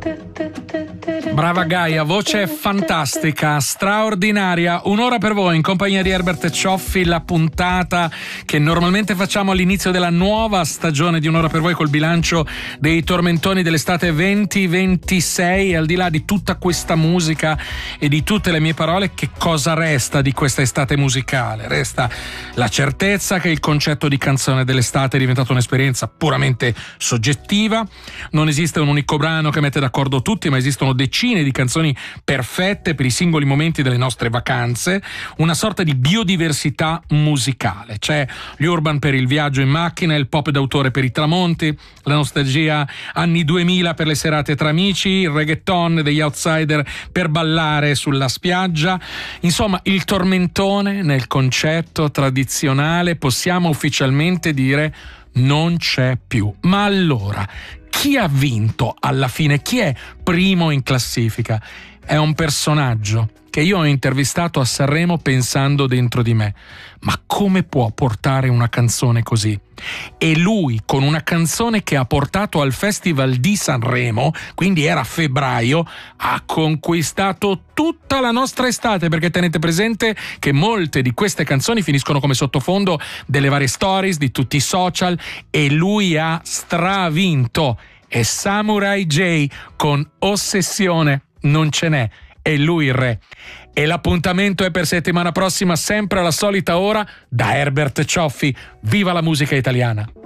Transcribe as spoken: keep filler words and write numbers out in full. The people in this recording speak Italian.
Brava Gaia, voce fantastica, straordinaria. Un'ora per voi in compagnia di Herbert Cioffi, la puntata che normalmente facciamo all'inizio della nuova stagione di Un'ora per voi col bilancio dei tormentoni dell'estate venti ventisei. Al di là di tutta questa musica e di tutte le mie parole, che cosa resta di questa estate musicale? Resta la certezza che il concetto di canzone dell'estate è diventato un'esperienza puramente soggettiva. Non esiste un unico brano che mette d'accordo tutti, ma esistono decine di canzoni perfette per i singoli momenti delle nostre vacanze, una sorta di biodiversità musicale. C'è gli urban per il viaggio in macchina, il pop d'autore per i tramonti, la nostalgia anni duemila per le serate tra amici, il reggaeton degli outsider per ballare sulla spiaggia. Insomma, il tormentone nel concetto tradizionale possiamo ufficialmente dire non c'è più. Ma allora, chi ha vinto alla fine? Chi è primo in classifica? È un personaggio che io ho intervistato a Sanremo pensando dentro di me: ma come può portare una canzone così? E lui, con una canzone che ha portato al Festival di Sanremo, quindi era febbraio, ha conquistato tutta la nostra estate, perché tenete presente che molte di queste canzoni finiscono come sottofondo delle varie stories di tutti i social, e lui ha stravinto. È Samurai J con Ossessione, non ce n'è, è lui il re. E l'appuntamento è per settimana prossima, sempre alla solita ora, da Herbert Cioffi. Viva la musica italiana!